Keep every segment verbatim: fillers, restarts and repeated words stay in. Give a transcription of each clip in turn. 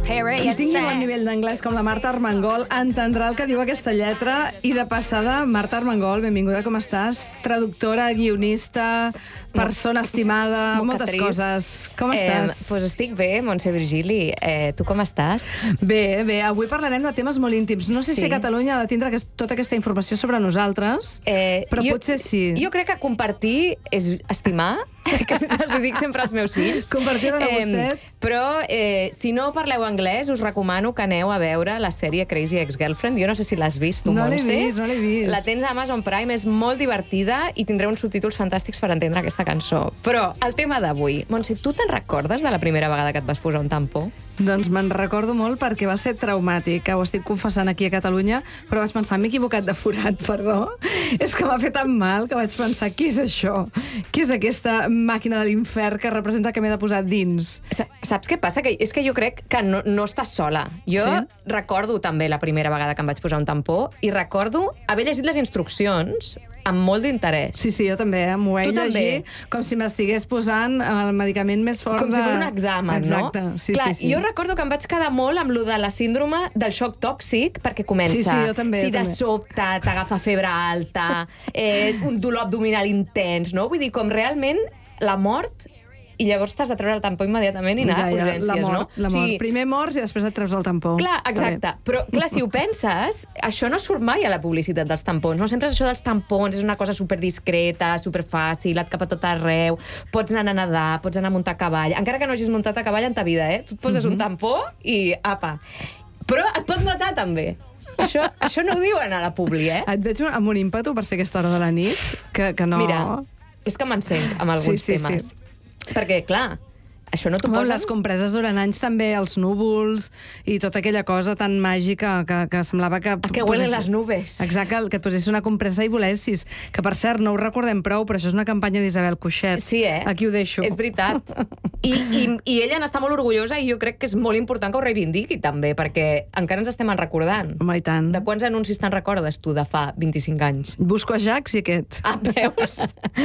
Qui tingui bon nivell d'anglès com la Marta Armengol entendrà el que diu aquesta lletra. I de passada, Marta Armengol, benvinguda, com estàs? Traductora, guionista, persona estimada, moltes coses. Com estàs? Doncs pues estic bé, Montse Virgili. Eh, tu com estàs? Bé, bé. Avui parlarem de temes molt íntims. No sé Sí. si Catalunya ha de tindre aquest, tota aquesta informació sobre nosaltres, Eh, però jo, potser sí. Jo crec que compartir és estimar, que els ho dic sempre als meus fills. Compartir dona gustet. Però eh, si no parleu anglès, us recomano que aneu a veure la sèrie Crazy Ex-Girlfriend. Jo no sé si l'has vist, tu, No l'he Montse. vist, no l'he vist. La tens a Amazon Prime, és molt divertida i tindreu uns subtítols fantàstics per entendre aquesta cançó. Però el tema d'avui, Montse, tu te'n recordes de la primera vegada que et vas posar un tampó? Doncs me'n recordo molt perquè va ser traumàtic. Ho estic confessant aquí a Catalunya, però vaig pensar, m'he equivocat de forat, perdó. És que m'ha fet tan mal que vaig pensar, què és això? Què és aquesta màquina de l'infern que representa que m'he de posar dins? Sa- Saps què passa? Que és que jo crec que no, no estàs sola. Jo Sí? recordo també la primera vegada que em vaig posar un tampó i recordo haver llegit les instruccions amb molt d'interès. Sí, sí, jo també, eh? M'ho vaig Tu també? llegir com si m'estigués posant el medicament més fort Com de... si fos un examen, Exacte. no? Sí, Clar, sí, sí. jo recordo que em vaig quedar molt amb lo de la síndrome del xoc tòxic, perquè comença... Sí, sí, jo també, Si jo de també. sobte t'agafa febre alta, eh, un dolor abdominal intens, no? Vull dir, com realment la mort, i llavors t'has de treure el tampó immediatament i anar a urgències, la mort, no? La mort. O sigui, Primer mors i després et treus el tampó. Clar, Està exacte. bé. Però, clar, si ho penses, això no surt mai a la publicitat dels tampons. No sempre és això dels tampons, és una cosa superdiscreta, superfàcil, et cap a tot arreu, pots anar a nedar, pots anar a muntar a cavall. Encara que no hagis muntat a cavall en ta vida, eh? Tu et poses Mhm. un tampó i apa. Però et pot matar, també. Això, això no ho diuen a la publi, eh? Et veig amb un ímpetu per ser aquesta hora de la nit, que, que no... Mira, és que m'encenc amb alguns Sí, sí, temes. sí. Perquè, clar, això no t'ho Bueno, posen... les compreses durant anys també, els núvols i tota aquella cosa tan màgica que, que semblava que... A què huelen les nubes. Exacte, que et posessis una compressa i volessis. Que, per cert, no ho recordem prou, però això és una campanya d'Isabel Cuixet. Sí, eh? Aquí ho deixo. És veritat. I, i, I ella n'està molt orgullosa i jo crec que és molt important que ho reivindiqui, també, perquè encara ens estem en recordant. Home, i tant. De quants anuncis te'n recordes, tu, de fa vint-i-cinc anys? Busco a Jax i aquest. Ah, veus?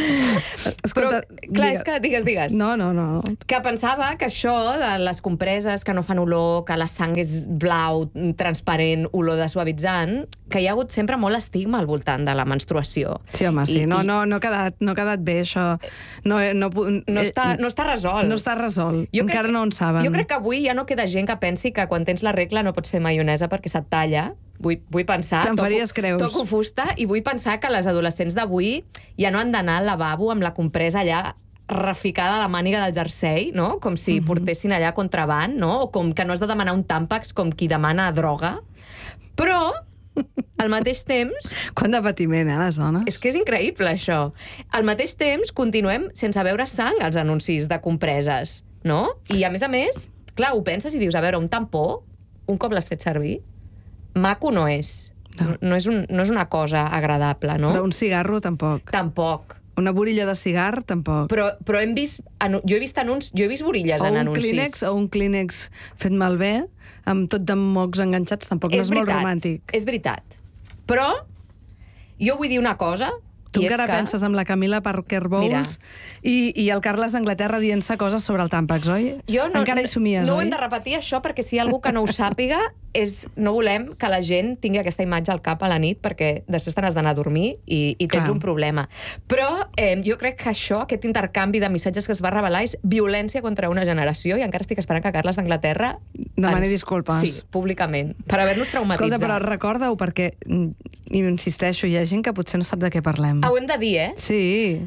Escolta, Però, clar, digue- és que, digues, digues. No, no, no. Que pensava que això de les compreses que no fan olor, que la sang és blau, transparent, olor de suavitzant, que hi ha hagut sempre molt estigma al voltant de la menstruació. Sí, home, sí. I- No, i no, no, ha quedat, no ha quedat bé, això. No, no, pu- No està, eh, no està resolt. no està resolt. Jo Encara crec- no en saben. Jo crec que avui ja no queda gent que pensi que quan tens la regla no pots fer maionesa perquè se't talla. Vull, vull pensar... Te'n toco- faries creus. Toco fusta i vull pensar que les adolescents d'avui ja no han d'anar al lavabo amb la compresa allà reficada a la màniga del jersei, no? Com si Mhm. portessin allà contraband, no? O com que no has de demanar un tàmpax com qui demana droga. Però, al mateix temps, Quant de patiment, eh, les dones? és que és increïble, això. Al mateix temps, continuem sense veure sang als anuncis de compreses, no? I, a més a més, clar, ho penses i dius, a veure, un tampó, un cop l'has fet servir, maco no és. No. No, no, és, un, no és una cosa agradable, no? Però un cigarro, tampoc. Tampoc. Una borilla de cigar, tampoc. Però, però hem vist... anu- Jo he vist anuncis, jo he vist borilles o en un anuncis. clínex, o un clínex fet malbé, amb tot de mocs enganxats, tampoc no és molt romàntic. És veritat. Però jo vull dir una cosa, Tu i és encara que... penses en la Camila Parker Bowles i, i el Carles d'Anglaterra dient-se coses sobre el tàmpax, oi? Jo no, encara hi somies, no ho oi? hem de repetir, això, perquè si hi ha algú que no ho sàpiga, és, no volem que la gent tingui aquesta imatge al cap a la nit, perquè després te n'has d'anar a dormir i, i tens Clar. un problema. Però eh, jo crec que això, aquest intercanvi de missatges que es va revelar, és violència contra una generació, i encara estic esperant que Carles d'Anglaterra... Demani ens- disculpes. Sí, públicament, per haver-nos traumatitzat. Escolta, però recorda-ho, perquè, mm, i insisteixo, hi ha gent que potser no sap de què parlem. Ah, ho hem de dir, eh? Sí.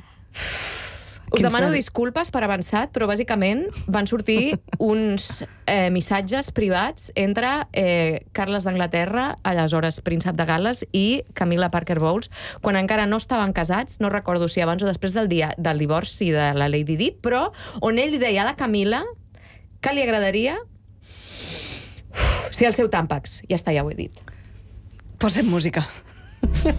Us Quin demano sort. disculpes per avançat, però bàsicament van sortir uns eh, missatges privats entre eh, Carles d'Anglaterra, aleshores príncep de Gal·les, i Camila Parker Bowles, quan encara no estaven casats, no recordo si abans o després del dia del divorci de la Lady Di, però on ell li deia a la Camila que li agradaria uf, ser el seu tàmpax. Ja està, ja ho he dit. Posem música.